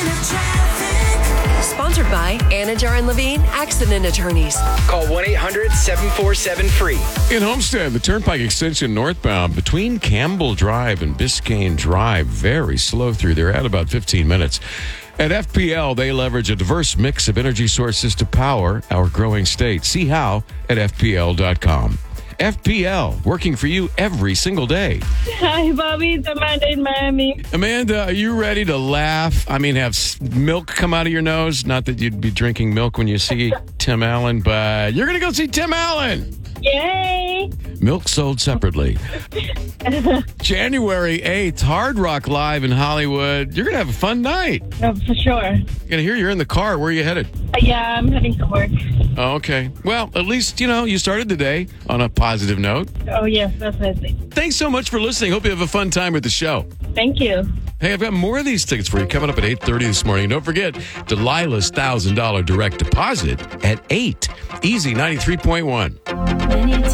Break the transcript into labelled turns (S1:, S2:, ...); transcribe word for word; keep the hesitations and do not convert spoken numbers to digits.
S1: Sponsored by Anajar and Levine Accident Attorneys.
S2: Call one eight hundred seven four seven free.
S3: In Homestead, the Turnpike extension northbound between Campbell Drive and Biscayne Drive, very slow through there at about fifteen minutes. At F P L, they leverage a diverse mix of energy sources to power our growing state. See how at F P L dot com. F P L, working for you every single day.
S4: Hi, Bobby. It's Amanda in Miami.
S3: Amanda, are you ready to laugh? I mean, have s- milk come out of your nose? Not that you'd be drinking milk when you see Tim Allen, but you're going to go see Tim Allen.
S4: Yay!
S3: Milk sold separately. January eighth, Hard Rock Live in Hollywood. You're going to have a fun night.
S4: Oh, for sure. Uh,
S3: I'm going to hear you're in the car. Where are you headed?
S4: yeah, I'm heading to work.
S3: Oh, okay. Well, at least, you know, you started the day on a positive note.
S4: Oh, yes, definitely.
S3: Thanks so much for listening. Hope you have a fun time with the show.
S4: Thank you.
S3: Hey, I've got more of these tickets for you coming up at eight thirty this morning. Don't forget Delilah's one thousand dollars direct deposit at eight. Easy ninety-three point one.